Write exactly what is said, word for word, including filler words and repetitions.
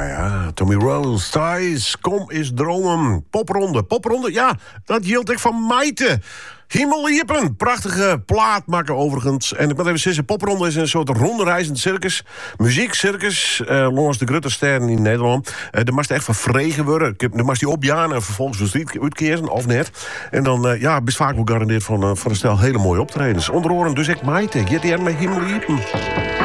ja, ja. Tommy Rolls, Thijs, kom eens dromen. Popronde, popronde, ja, dat hield ik van Maite. Himmeliepen, prachtige plaat maken overigens. En ik moet even zeggen, popronde is een soort rondreizend circus. Muziekcircus, uh, langs de grote sterren in Nederland. Uh, daar mag je echt van vregen worden. Dan mag je opjaan en vervolgens de street uitkeren, of net. En dan, uh, ja, best vaak ook garandeerd van, uh, van een stel hele mooie optredens. Onder andere dus ik Maite, J T R met Himmeliepen.